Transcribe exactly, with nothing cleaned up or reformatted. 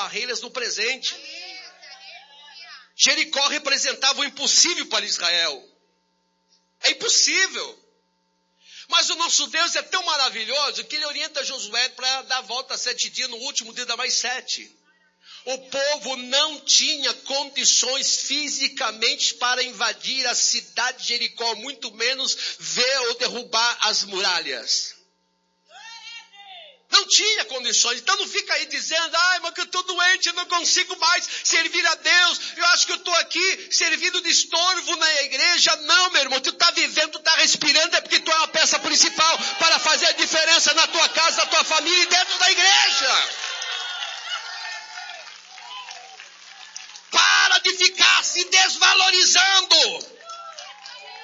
barreiras no presente. Jericó representava o impossível para Israel. É impossível. Mas o nosso Deus é tão maravilhoso que ele orienta Josué para dar a volta sete dias, no último dia dá mais sete. O povo não tinha condições fisicamente para invadir a cidade de Jericó, muito menos ver ou derrubar as muralhas. Não tinha condições. Então não fica aí dizendo, ai, mas que eu estou doente, eu não consigo mais servir a Deus. Eu acho que eu estou aqui servindo de estorvo na igreja. Não, meu irmão, tu está vivendo, tu está respirando, é porque tu é uma peça principal para fazer a diferença na tua casa, na tua família e dentro da igreja. Para de ficar se desvalorizando.